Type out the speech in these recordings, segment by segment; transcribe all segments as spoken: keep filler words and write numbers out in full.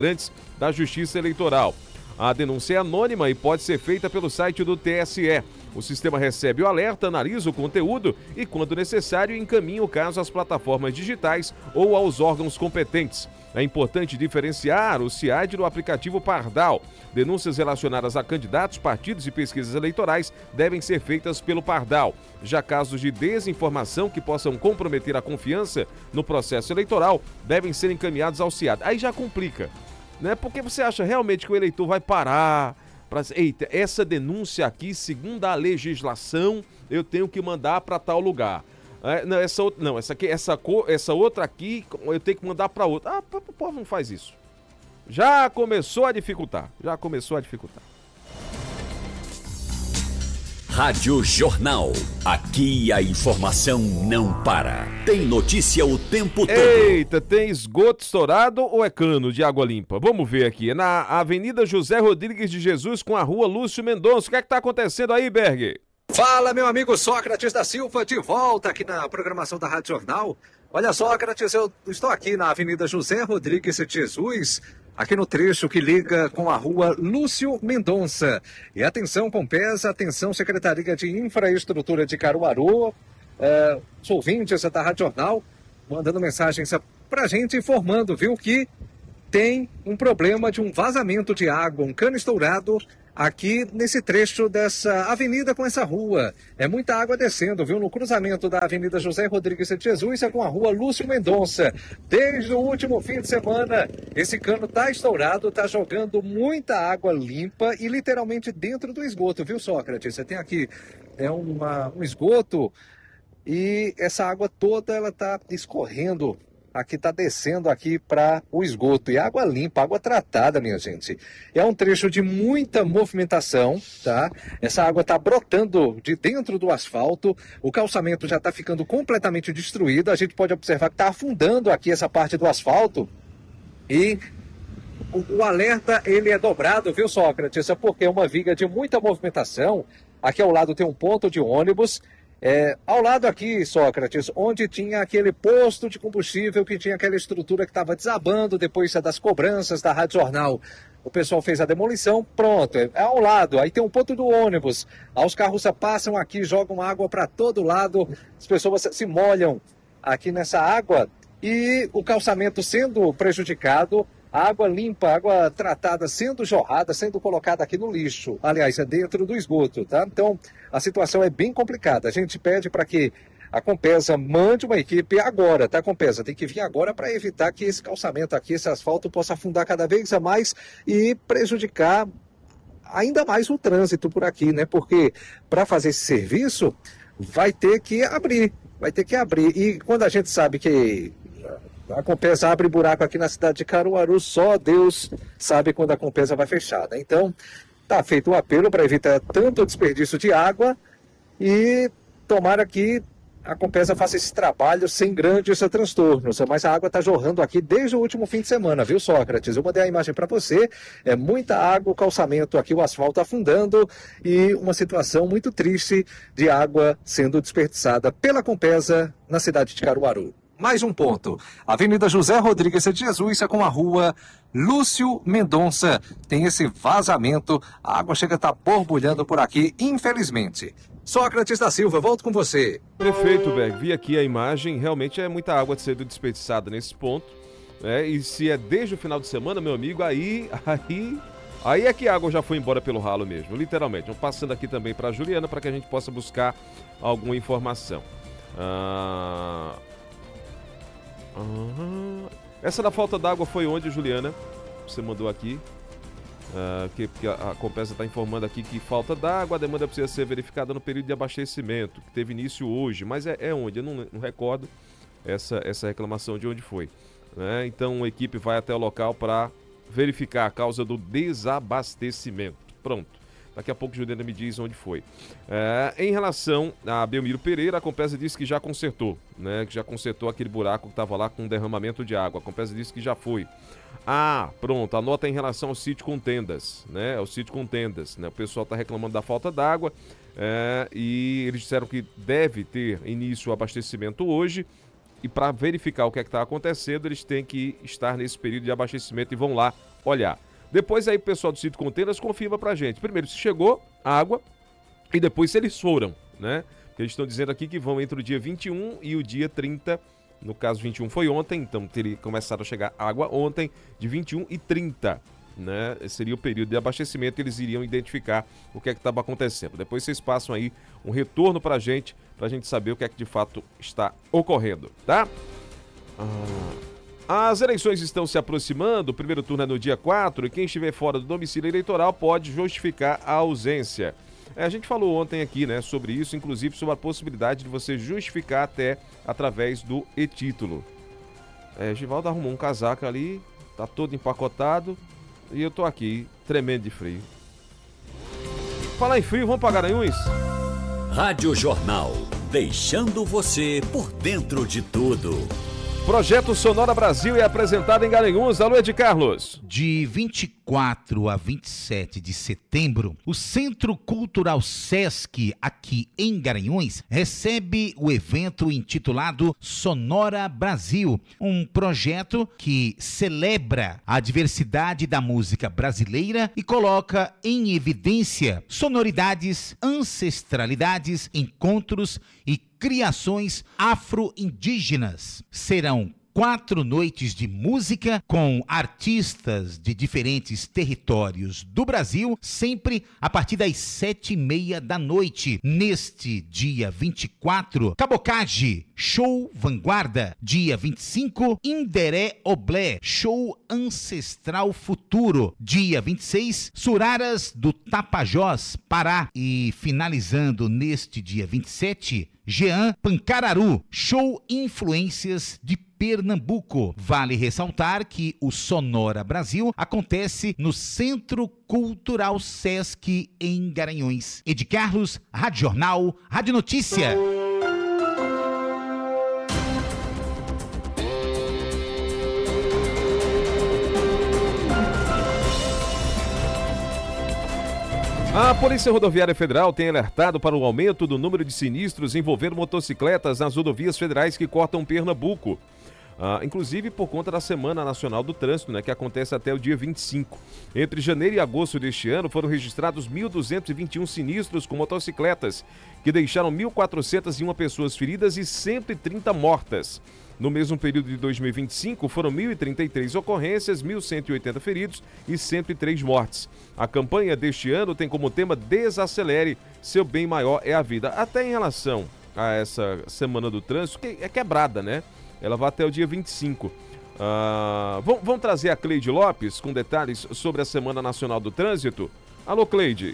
da Justiça Eleitoral. A denúncia é anônima e pode ser feita pelo site do T S E. O sistema recebe o alerta, analisa o conteúdo e, quando necessário, encaminha o caso às plataformas digitais ou aos órgãos competentes. É importante diferenciar o SIAD do aplicativo Pardal. Denúncias relacionadas a candidatos, partidos e pesquisas eleitorais devem ser feitas pelo Pardal. Já casos de desinformação que possam comprometer a confiança no processo eleitoral devem ser encaminhados ao SIAD. Aí já complica, né? Porque você acha realmente que o eleitor vai parar para... Eita, essa denúncia aqui, segundo a legislação, eu tenho que mandar para tal lugar. É, não, essa outra, não, essa aqui, essa, essa outra aqui, eu tenho que mandar para outra. Ah, o povo não faz isso. Já começou a dificultar. Já começou a dificultar. Rádio Jornal. Aqui a informação não para. Tem notícia o tempo todo. Eita, tem esgoto estourado ou é cano de água limpa? Vamos ver aqui. É na Avenida José Rodrigues de Jesus com a Rua Lúcio Mendonça. O que é que tá acontecendo aí, Berg? Fala, meu amigo Sócrates da Silva, de volta aqui na programação da Rádio Jornal. Olha, Sócrates, eu estou aqui na Avenida José Rodrigues de Jesus, aqui no trecho que liga com a Rua Lúcio Mendonça. E atenção, Compesa, atenção, Secretaria de Infraestrutura de Caruaru, é, os ouvintes da Rádio Jornal, mandando mensagens pra gente, informando, viu, que tem um problema de um vazamento de água, um cano estourado aqui nesse trecho dessa avenida com essa rua. É muita água descendo, viu? No cruzamento da Avenida José Rodrigues de Jesus é com a Rua Lúcio Mendonça. Desde o último fim de semana, esse cano tá estourado, tá jogando muita água limpa e literalmente dentro do esgoto, viu, Sócrates? Você tem aqui é uma, um esgoto e essa água toda ela tá escorrendo. Aqui está descendo aqui para o esgoto. E água limpa, água tratada, minha gente. É um trecho de muita movimentação, tá? Essa água está brotando de dentro do asfalto. O calçamento já está ficando completamente destruído. A gente pode observar que está afundando aqui essa parte do asfalto. E o, o alerta, ele é dobrado, viu, Sócrates? É porque é uma viga de muita movimentação. Aqui ao lado tem um ponto de ônibus. É, ao lado aqui, Sócrates, onde tinha aquele posto de combustível que tinha aquela estrutura que estava desabando depois das cobranças da Rádio Jornal. O pessoal fez a demolição, pronto, é, é ao lado. Aí tem um ponto do ônibus. Aí os carros passam aqui, jogam água para todo lado, as pessoas se molham aqui nessa água e o calçamento sendo prejudicado. Água limpa, água tratada sendo jorrada, sendo colocada aqui no lixo. Aliás, é dentro do esgoto, tá? Então, a situação é bem complicada. A gente pede para que a Compesa mande uma equipe agora, tá, Compesa? Tem que vir agora para evitar que esse calçamento aqui, esse asfalto, possa afundar cada vez a mais e prejudicar ainda mais o trânsito por aqui, né? Porque para fazer esse serviço, vai ter que abrir, vai ter que abrir. E quando a gente sabe que a Compesa abre buraco aqui na cidade de Caruaru, só Deus sabe quando a Compesa vai fechar, né? Então, tá feito um apelo para evitar tanto desperdício de água e tomara que a Compesa faça esse trabalho sem grandes transtornos. Mas a água está jorrando aqui desde o último fim de semana, viu, Sócrates? Eu mandei a imagem para você, é muita água, o calçamento aqui, o asfalto afundando e uma situação muito triste de água sendo desperdiçada pela Compesa na cidade de Caruaru. Mais um ponto. Avenida José Rodrigues de Jesus é com a Rua Lúcio Mendonça. Tem esse vazamento, a água chega a estar borbulhando por aqui, infelizmente. Sócrates da Silva, volto com você. Prefeito Berg, vi aqui a imagem, realmente é muita água sendo desperdiçada nesse ponto, né? E se é desde o final de semana, meu amigo, aí, aí, aí é que a água já foi embora pelo ralo mesmo, literalmente. Vamos passando aqui também para a Juliana para que a gente possa buscar alguma informação. Ah... Uhum. Essa da falta d'água foi onde, Juliana? Você mandou aqui. Uh, que, que a, a Compesa está informando aqui que falta d'água, a demanda precisa ser verificada no período de abastecimento, que teve início hoje. Mas é, é onde? Eu não, não recordo essa, essa reclamação de onde foi. Né? Então a equipe vai até o local para verificar a causa do desabastecimento. Pronto. Daqui a pouco Juliana me diz onde foi. É, em relação a Belmiro Pereira, a Compesa disse que já consertou, né? Que já consertou aquele buraco que estava lá com derramamento de água. A Compesa disse que já foi. Ah, pronto, a nota em relação ao sítio com tendas, né? Ao sítio com tendas, né? O pessoal está reclamando da falta d'água é, e eles disseram que deve ter início o abastecimento hoje. E para verificar o que é que está acontecendo, eles têm que estar nesse período de abastecimento e vão lá olhar. Depois aí o pessoal do Cito Containers confirma pra gente. Primeiro se chegou a água e depois se eles foram, né? Porque eles estão dizendo aqui que vão entre o dia vinte e um e o dia trinta. No caso, vinte e um foi ontem, então teria começado a chegar água ontem, de vinte e um e trinta, né? Esse seria o período de abastecimento e eles iriam identificar o que é que estava acontecendo. Depois vocês passam aí um retorno pra gente, pra gente saber o que é que de fato está ocorrendo, tá? Ah, as eleições estão se aproximando, o primeiro turno é no dia quatro e quem estiver fora do domicílio eleitoral pode justificar a ausência. É, a gente falou ontem aqui, né, sobre isso, inclusive sobre a possibilidade de você justificar até através do e-título. É, Givaldo arrumou um casaco ali, tá todo empacotado e eu tô aqui, tremendo de frio. Falar em frio, vamos pra Garanhuns? Rádio Jornal, deixando você por dentro de tudo. Projeto Sonora Brasil é apresentado em Garanhuns. Alô, Ed Carlos. De vinte e quatro a vinte e sete de setembro, o Centro Cultural Sesc, aqui em Garanhuns, recebe o evento intitulado Sonora Brasil, um projeto que celebra a diversidade da música brasileira e coloca em evidência sonoridades, ancestralidades, encontros e criações afro-indígenas. Serão quatro noites de música com artistas de diferentes territórios do Brasil, sempre a partir das sete e meia da noite. Neste dia vinte e quatro, Cabocage, show Vanguarda. Dia vinte e cinco, Inderé Oblé, show Ancestral Futuro. Dia vinte e seis, Suraras do Tapajós, Pará. E finalizando neste dia vinte e sete, Jean Pancararu, show Influências de Pernambuco. Vale ressaltar que o Sonora Brasil acontece no Centro Cultural Sesc em Garanhuns. Ed Carlos, Rádio Jornal, Rádio Notícia. A Polícia Rodoviária Federal tem alertado para o aumento do número de sinistros envolvendo motocicletas nas rodovias federais que cortam Pernambuco. Ah, inclusive por conta da Semana Nacional do Trânsito, né, que acontece até o dia vinte e cinco. Entre janeiro e agosto deste ano foram registrados mil duzentos e vinte e um sinistros com motocicletas, que deixaram mil quatrocentas e uma pessoas feridas e cento e trinta mortas. No mesmo período de dois mil e vinte e cinco, foram mil e trinta e três ocorrências, mil cento e oitenta feridos e cento e três mortes. A campanha deste ano tem como tema Desacelere, seu bem maior é a vida. Até em relação a essa Semana do Trânsito, que é quebrada, né? Ela vai até o dia vinte e cinco. Uh, vamos, vamos trazer a Cleide Lopes com detalhes sobre a Semana Nacional do Trânsito? Alô, Cleide.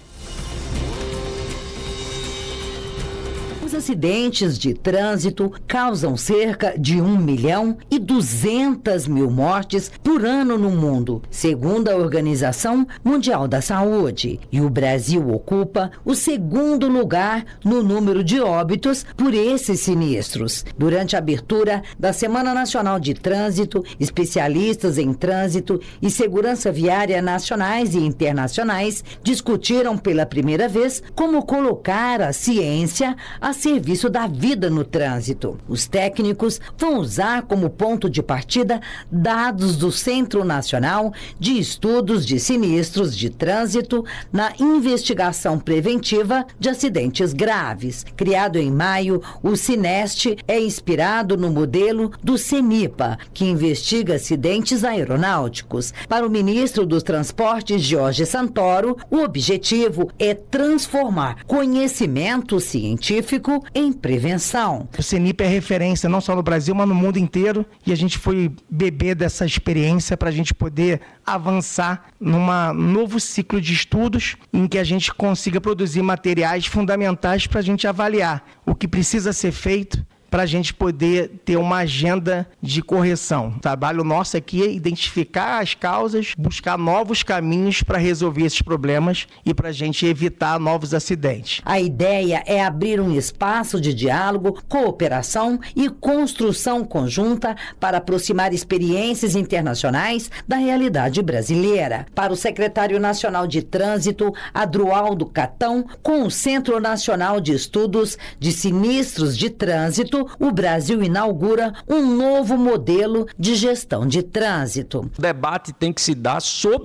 Os acidentes de trânsito causam cerca de um milhão e duzentas mil mortes por ano no mundo, segundo a Organização Mundial da Saúde. E o Brasil ocupa o segundo lugar no número de óbitos por esses sinistros. Durante a abertura da Semana Nacional de Trânsito, especialistas em trânsito e segurança viária nacionais e internacionais discutiram pela primeira vez como colocar a ciência a serviço da vida no trânsito. Os técnicos vão usar como ponto de partida dados do Centro Nacional de Estudos de Sinistros de Trânsito na investigação preventiva de acidentes graves. Criado em maio, o Cineste é inspirado no modelo do CENIPA, que investiga acidentes aeronáuticos. Para o ministro dos Transportes, Jorge Santoro, o objetivo é transformar conhecimento científico em prevenção. O CENIPA é referência não só no Brasil, mas no mundo inteiro, e a gente foi beber dessa experiência para a gente poder avançar num novo ciclo de estudos em que a gente consiga produzir materiais fundamentais para a gente avaliar o que precisa ser feito para a gente poder ter uma agenda de correção. O trabalho nosso aqui é identificar as causas, buscar novos caminhos para resolver esses problemas e para a gente evitar novos acidentes. A ideia é abrir um espaço de diálogo, cooperação e construção conjunta para aproximar experiências internacionais da realidade brasileira. Para o secretário nacional de Trânsito, Adroaldo Catão, com o Centro Nacional de Estudos de Sinistros de Trânsito, evento, o Brasil inaugura um novo modelo de gestão de trânsito. O debate tem que se dar sobre